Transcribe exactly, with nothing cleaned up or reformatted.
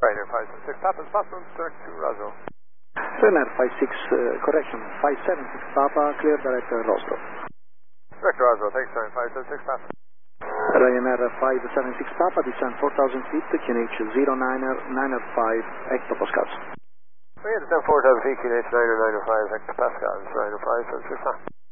Ryanair five seven six, Papa, is possible to direct to Roswell. Ryanair five six, uh, correction, five seven six Papa, clear direct uh, Roswell. Direct to Roswell, thanks, Ryanair five seven six, Papa. Ryanair five seven six Papa, descend four thousand feet, Q N H zero niner niner five hectopascals. We had descend four thousand feet, Q N H niner niner five hectopascals, Ryanair five seven six, Papa.